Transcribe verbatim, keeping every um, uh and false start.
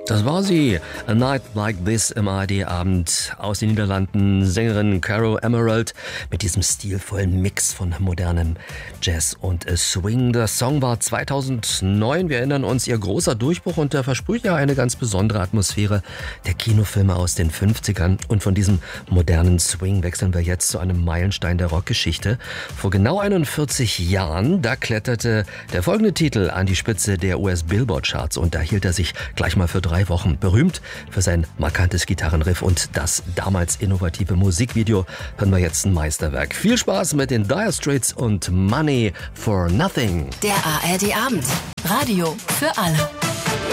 Das war sie. A Night Like This im A R D-Abend aus den Niederlanden. Sängerin Caro Emerald mit diesem stilvollen Mix von modernem Jazz und Swing. Der Song war zweitausendneun. Wir erinnern uns, ihr großer Durchbruch und der versprüht ja eine ganz besondere Atmosphäre der Kinofilme aus den fünfzigern. Und von diesem modernen Swing wechseln wir jetzt zu einem Meilenstein der Rockgeschichte. Vor genau einundvierzig Jahren, da kletterte der folgende Titel an die Spitze der U S-Billboard-Charts und da hielt er sich gleich mal für drei Wochen berühmt für sein markantes Gitarrenriff und das damals innovative Musikvideo. Hören wir jetzt ein Meisterwerk. Viel Spaß mit den Dire Straits und Money for Nothing. Der A R D-Abend. Radio für alle.